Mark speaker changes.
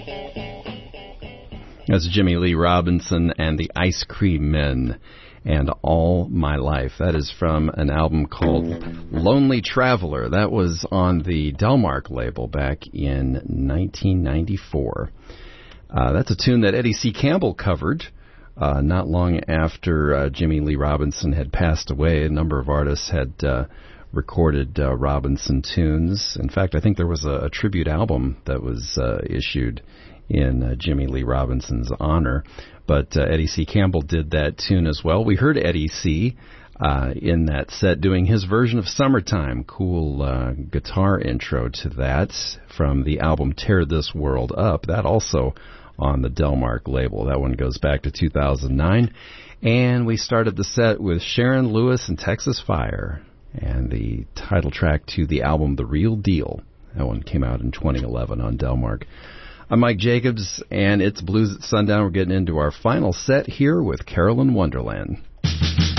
Speaker 1: That's Jimmy Lee Robinson and the Ice Cream Men and All My Life. That is from an album called Lonely Traveler. That was on the Delmark label back in 1994. That's a tune that Eddie C. Campbell covered not long after Jimmy Lee Robinson had passed away. A number of artists had recorded Robinson tunes. In fact, I think there was a tribute album that was issued in Jimmy Lee Robinson's honor. But Eddie C. Campbell did that tune as well. We heard Eddie C. In that set doing his version of Summertime. Cool guitar intro to that from the album Tear This World Up. That also on the Delmark label. That one goes back to 2009. And we started the set with Sharon Lewis and Texas Fire and the title track to the album The Real Deal. That one came out in 2011 on Delmark. I'm Mike Jacobs, and it's Blues at Sundown. We're getting into our final set here with Carolyn Wonderland.